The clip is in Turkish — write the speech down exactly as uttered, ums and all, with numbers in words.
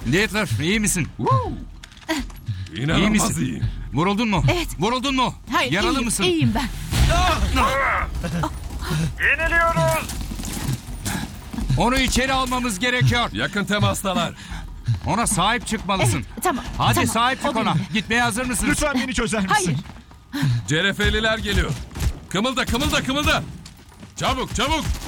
Dieter, iyi misin? İnanılmaz İyi misin? iyiyim. Vuruldun mu? Evet. Vuruldun mu? Hayır, Yaralı iyiyim, mısın? iyiyim ben. Yeniliyoruz. Onu içeri almamız gerekiyor. Yakın temastalar. Ona sahip çıkmalısın. Evet, tamam. Hadi tamam, sahip çık o ona. benimle. Gitmeye hazır mısın? Lütfen beni çözer misin? Hayır. Cerefeliler geliyor. Kımılda kımılda kımılda. Çabuk çabuk.